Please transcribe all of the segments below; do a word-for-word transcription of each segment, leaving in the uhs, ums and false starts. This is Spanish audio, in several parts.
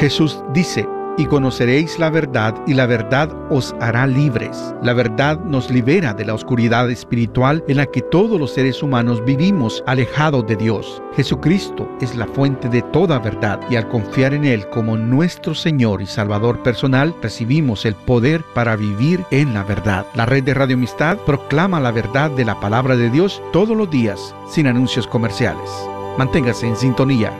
Jesús dice: y conoceréis la verdad, y la verdad os hará libres. La verdad nos libera de la oscuridad espiritual en la que todos los seres humanos vivimos alejados de Dios. Jesucristo es la fuente de toda verdad, y al confiar en Él como nuestro Señor y Salvador personal, recibimos el poder para vivir en la verdad. La red de Radio Amistad proclama la verdad de la palabra de Dios todos los días, sin anuncios comerciales. Manténgase en sintonía.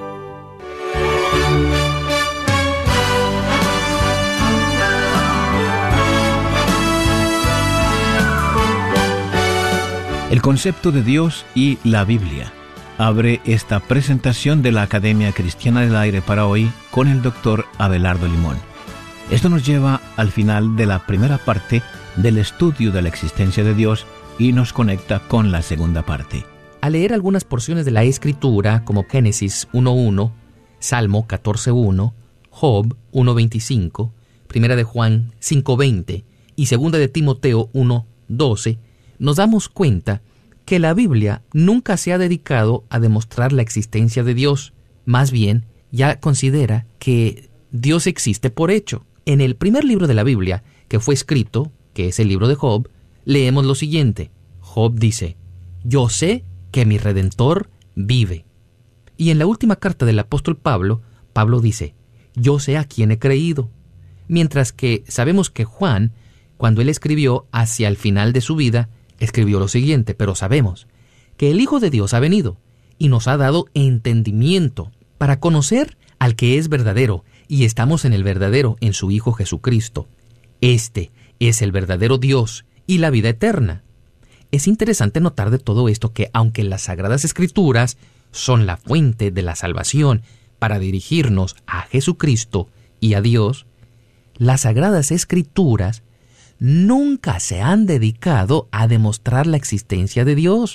El concepto de Dios y la Biblia abre esta presentación de la Academia Cristiana del Aire para hoy con el doctor Abelardo Limón. Esto nos lleva al final de la primera parte del estudio de la existencia de Dios y nos conecta con la segunda parte. Al leer algunas porciones de la Escritura, como Génesis uno uno, Salmo catorce uno, Job uno veinticinco, Primera de Juan cinco veinte y Segunda de Timoteo uno doce, nos damos cuenta que la Biblia nunca se ha dedicado a demostrar la existencia de Dios. Más bien, ya considera que Dios existe por hecho. En el primer libro de la Biblia que fue escrito, que es el libro de Job, leemos lo siguiente. Job dice: yo sé que mi Redentor vive. Y en la última carta del apóstol Pablo, Pablo dice: yo sé a quién he creído. Mientras que sabemos que Juan, cuando él escribió hacia el final de su vida, escribió lo siguiente: pero sabemos que el Hijo de Dios ha venido y nos ha dado entendimiento para conocer al que es verdadero, y estamos en el verdadero, en su Hijo Jesucristo. Este es el verdadero Dios y la vida eterna. Es interesante notar de todo esto que, aunque las Sagradas Escrituras son la fuente de la salvación para dirigirnos a Jesucristo y a Dios, las Sagradas Escrituras nunca se han dedicado a demostrar la existencia de Dios.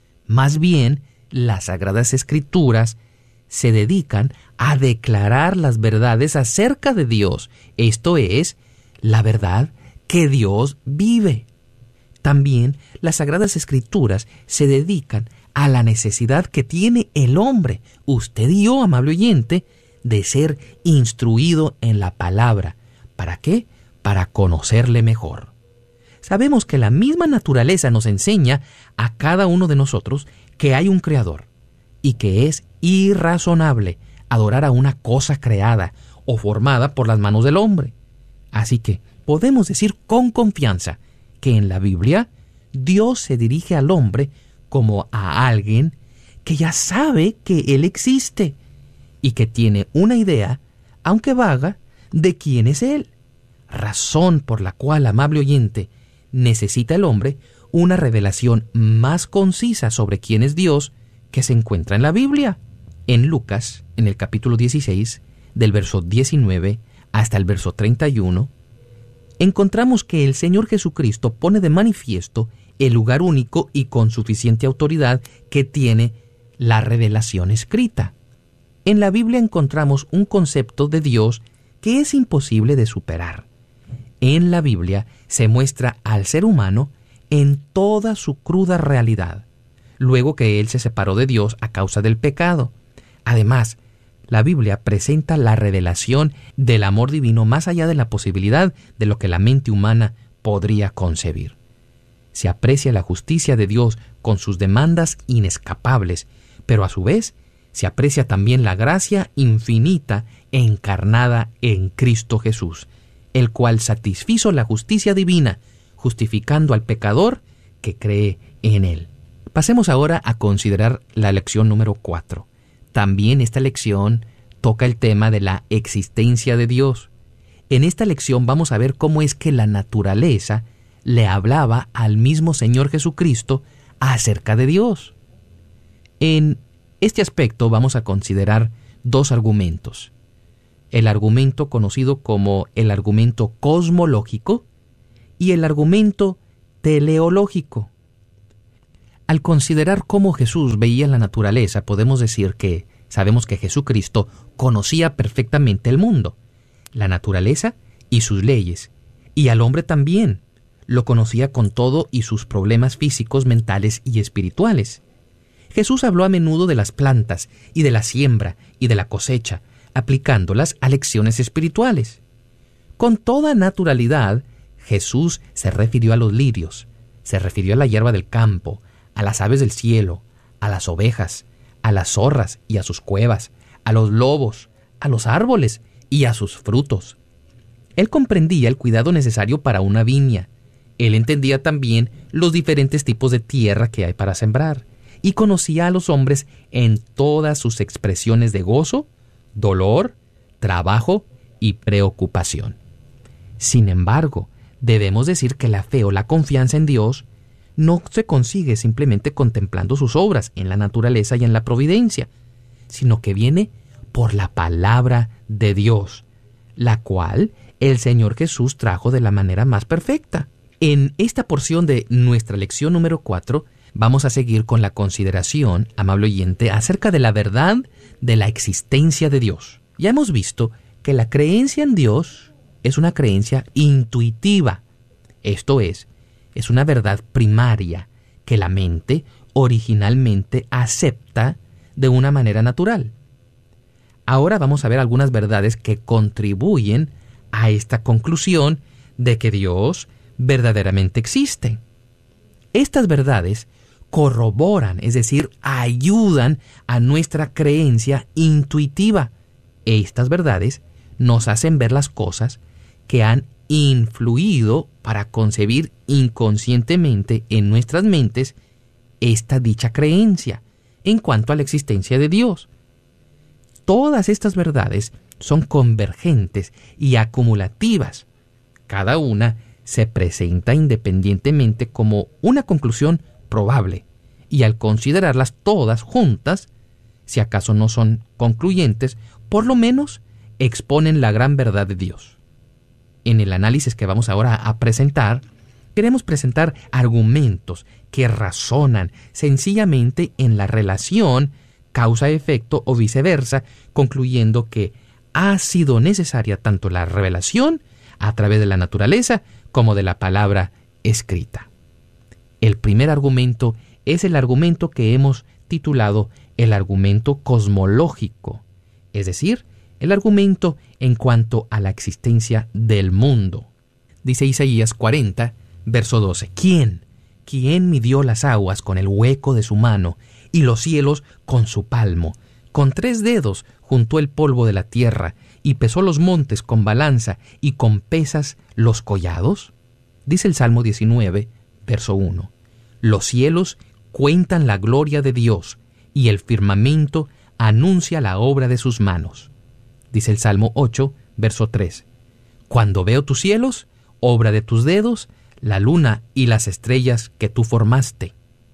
Más bien, las Sagradas Escrituras se dedican a declarar las verdades acerca de Dios, esto es, la verdad que Dios vive. También las Sagradas Escrituras se dedican a la necesidad que tiene el hombre, usted y yo, amable oyente, de ser instruido en la palabra. ¿Para qué? Para conocerle mejor. Sabemos que la misma naturaleza nos enseña a cada uno de nosotros que hay un creador y que es irrazonable adorar a una cosa creada o formada por las manos del hombre. Así que podemos decir con confianza que en la Biblia Dios se dirige al hombre como a alguien que ya sabe que Él existe y que tiene una idea, aunque vaga, de quién es Él. Razón por la cual, amable oyente, necesita el hombre una revelación más concisa sobre quién es Dios que se encuentra en la Biblia. En Lucas, en el capítulo dieciséis, del verso diecinueve hasta el verso treinta y uno, encontramos que el Señor Jesucristo pone de manifiesto el lugar único y con suficiente autoridad que tiene la revelación escrita. En la Biblia encontramos un concepto de Dios que es imposible de superar. En la Biblia se muestra al ser humano en toda su cruda realidad, luego que él se separó de Dios a causa del pecado. Además, la Biblia presenta la revelación del amor divino más allá de la posibilidad de lo que la mente humana podría concebir. Se aprecia la justicia de Dios con sus demandas inescapables, pero a su vez se aprecia también la gracia infinita encarnada en Cristo Jesús, el cual satisfizo la justicia divina, justificando al pecador que cree en él. Pasemos ahora a considerar la lección número cuatro. También esta lección toca el tema de la existencia de Dios. En esta lección vamos a ver cómo es que la naturaleza le hablaba al mismo Señor Jesucristo acerca de Dios. En este aspecto vamos a considerar dos argumentos. El argumento conocido como el argumento cosmológico y el argumento teleológico. Al considerar cómo Jesús veía la naturaleza, podemos decir que sabemos que Jesucristo conocía perfectamente el mundo, la naturaleza y sus leyes, y al hombre también. Lo conocía con todo y sus problemas físicos, mentales y espirituales. Jesús habló a menudo de las plantas y de la siembra y de la cosecha, aplicándolas a lecciones espirituales. Con toda naturalidad, Jesús se refirió a los lirios, se refirió a la hierba del campo, a las aves del cielo, a las ovejas, a las zorras y a sus cuevas, a los lobos, a los árboles y a sus frutos. Él comprendía el cuidado necesario para una viña. Él entendía también los diferentes tipos de tierra que hay para sembrar y conocía a los hombres en todas sus expresiones de gozo, dolor, trabajo y preocupación. Sin embargo, debemos decir que la fe o la confianza en Dios no se consigue simplemente contemplando sus obras en la naturaleza y en la providencia, sino que viene por la palabra de Dios, la cual el Señor Jesús trajo de la manera más perfecta. En esta porción de nuestra lección número cuatro, vamos a seguir con la consideración, amable oyente, acerca de la verdad de la existencia de Dios. Ya hemos visto que la creencia en Dios es una creencia intuitiva. Esto es, es una verdad primaria que la mente originalmente acepta de una manera natural. Ahora vamos a ver algunas verdades que contribuyen a esta conclusión de que Dios verdaderamente existe. Estas verdades corroboran, es decir, ayudan a nuestra creencia intuitiva. Estas verdades nos hacen ver las cosas que han influido para concebir inconscientemente en nuestras mentes esta dicha creencia en cuanto a la existencia de Dios. Todas estas verdades son convergentes y acumulativas. Cada una se presenta independientemente como una conclusión probable, y al considerarlas todas juntas, si acaso no son concluyentes, por lo menos exponen la gran verdad de Dios. En el análisis que vamos ahora a presentar, queremos presentar argumentos que razonan sencillamente en la relación causa-efecto o viceversa, concluyendo que ha sido necesaria tanto la revelación a través de la naturaleza como de la palabra escrita. El primer argumento es el argumento que hemos titulado el argumento cosmológico, es decir, el argumento en cuanto a la existencia del mundo. Dice Isaías cuarenta, verso doce, ¿Quién? ¿Quién midió las aguas con el hueco de su mano y los cielos con su palmo? Con tres dedos juntó el polvo de la tierra y pesó los montes con balanza y con pesas los collados. Dice el Salmo diecinueve, verso uno, Los cielos cuentan la gloria de Dios y el firmamento anuncia la obra de sus manos. Dice el Salmo ocho, verso tres, Cuando veo tus cielos, obra de tus dedos, la luna y las estrellas que tú formaste.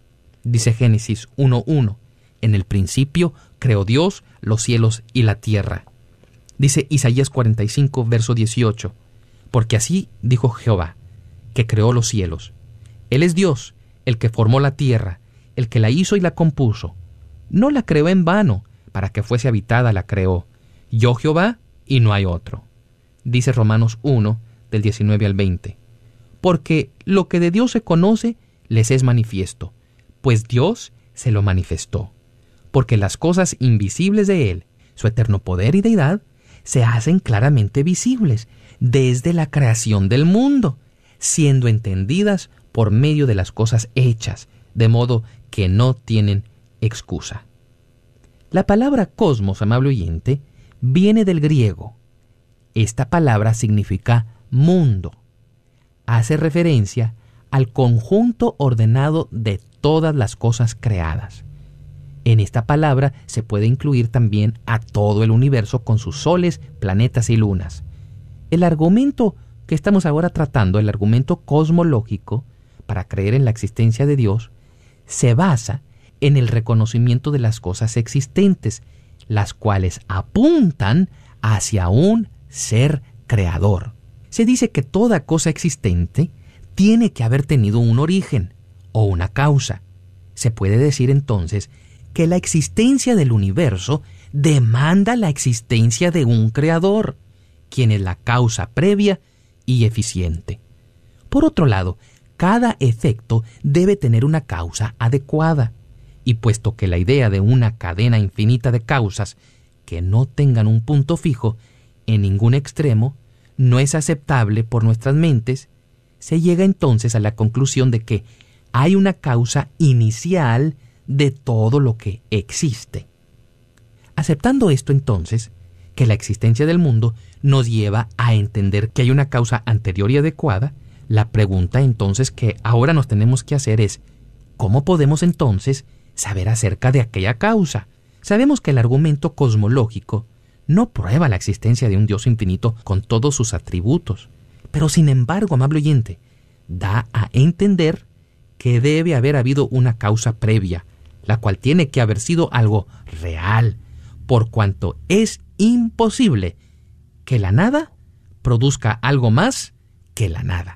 Dice Génesis uno uno, En el principio creó Dios los cielos y la tierra. Dice Isaías cuarenta y cinco, verso dieciocho, Porque así dijo Jehová, que creó los cielos. Él es Dios, el que formó la tierra, el que la hizo y la compuso. No la creó en vano, para que fuese habitada la creó. Yo Jehová, y no hay otro. Dice Romanos uno, del diecinueve al veinte. Porque lo que de Dios se conoce, les es manifiesto, pues Dios se lo manifestó. Porque las cosas invisibles de Él, su eterno poder y deidad, se hacen claramente visibles desde la creación del mundo, siendo entendidas por medio de las cosas hechas, de modo que no tienen excusa. La palabra cosmos, amable oyente, viene del griego. Esta palabra significa mundo. Hace referencia al conjunto ordenado de todas las cosas creadas. En esta palabra se puede incluir también a todo el universo con sus soles, planetas y lunas. El argumento que estamos ahora tratando, el argumento cosmológico, para creer en la existencia de Dios, se basa en el reconocimiento de las cosas existentes, las cuales apuntan hacia un ser creador. Se dice que toda cosa existente tiene que haber tenido un origen o una causa. Se puede decir entonces que la existencia del universo demanda la existencia de un creador, quien es la causa previa y eficiente. Por otro lado, cada efecto debe tener una causa adecuada, y puesto que la idea de una cadena infinita de causas que no tengan un punto fijo en ningún extremo no es aceptable por nuestras mentes, se llega entonces a la conclusión de que hay una causa inicial de todo lo que existe. Aceptando esto entonces, que la existencia del mundo nos lleva a entender que hay una causa anterior y adecuada, la pregunta entonces que ahora nos tenemos que hacer es, ¿cómo podemos entonces saber acerca de aquella causa? Sabemos que el argumento cosmológico no prueba la existencia de un Dios infinito con todos sus atributos, pero sin embargo, amable oyente, da a entender que debe haber habido una causa previa, la cual tiene que haber sido algo real, por cuanto es imposible que la nada produzca algo más que la nada.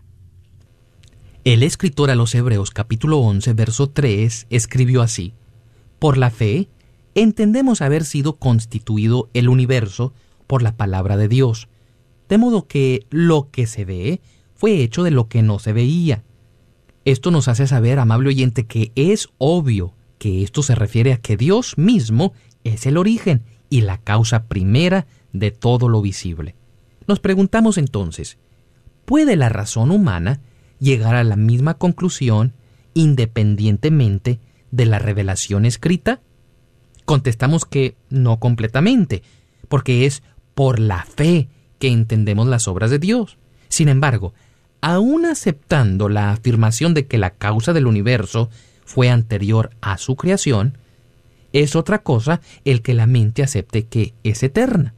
El escritor a los Hebreos capítulo once, verso tres, escribió así: por la fe, entendemos haber sido constituido el universo por la palabra de Dios, de modo que lo que se ve fue hecho de lo que no se veía. Esto nos hace saber, amable oyente, que es obvio que esto se refiere a que Dios mismo es el origen y la causa primera de todo lo visible. Nos preguntamos entonces, ¿puede la razón humana llegar a la misma conclusión independientemente de la revelación escrita? Contestamos que no completamente, porque es por la fe que entendemos las obras de Dios. Sin embargo, aún aceptando la afirmación de que la causa del universo fue anterior a su creación, es otra cosa el que la mente acepte que es eterna.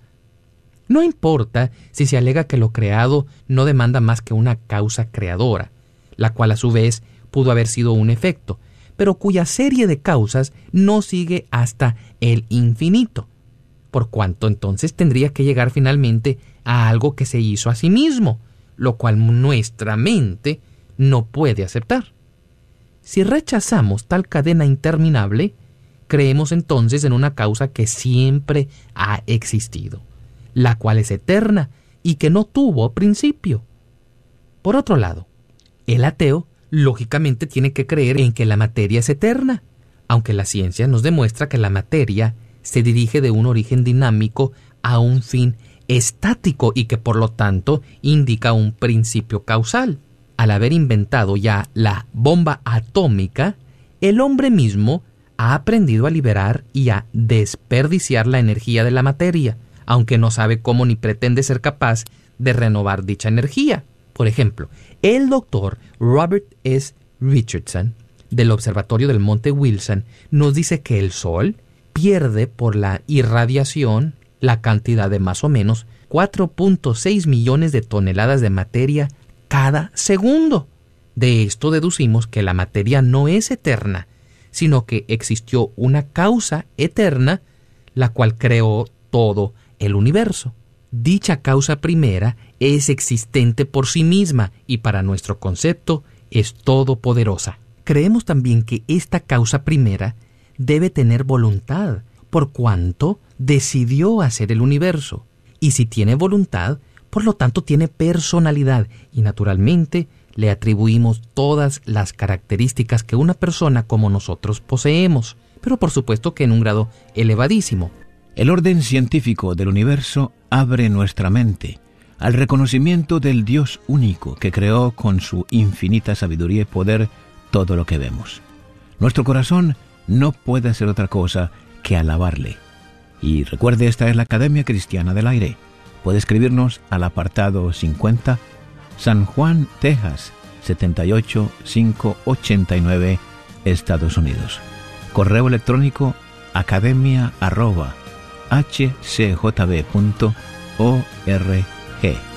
No importa si se alega que lo creado no demanda más que una causa creadora, la cual a su vez pudo haber sido un efecto, pero cuya serie de causas no sigue hasta el infinito, por cuanto entonces tendría que llegar finalmente a algo que se hizo a sí mismo, lo cual nuestra mente no puede aceptar. Si rechazamos tal cadena interminable, creemos entonces en una causa que siempre ha existido, la cual es eterna y que no tuvo principio. Por otro lado, el ateo lógicamente tiene que creer en que la materia es eterna, aunque la ciencia nos demuestra que la materia se dirige de un origen dinámico a un fin estático y que por lo tanto indica un principio causal. Al haber inventado ya la bomba atómica, el hombre mismo ha aprendido a liberar y a desperdiciar la energía de la materia, aunque no sabe cómo ni pretende ser capaz de renovar dicha energía. Por ejemplo, el doctor Robert S. Richardson, del Observatorio del Monte Wilson, nos dice que el Sol pierde por la irradiación la cantidad de más o menos cuatro punto seis millones de toneladas de materia cada segundo. De esto deducimos que la materia no es eterna, sino que existió una causa eterna, la cual creó todo el universo. Dicha causa primera es existente por sí misma y para nuestro concepto es todopoderosa. Creemos también que esta causa primera debe tener voluntad, por cuanto decidió hacer el universo. Y si tiene voluntad, por lo tanto tiene personalidad y naturalmente le atribuimos todas las características que una persona como nosotros poseemos, pero por supuesto que en un grado elevadísimo. El orden científico del universo abre nuestra mente al reconocimiento del Dios único que creó con su infinita sabiduría y poder todo lo que vemos. Nuestro corazón no puede hacer otra cosa que alabarle. Y recuerde, esta es la Academia Cristiana del Aire. Puede escribirnos al apartado cincuenta, San Juan, Texas, setenta y ocho mil quinientos ochenta y nueve, Estados Unidos. Correo electrónico academia arroba h c j b punto org.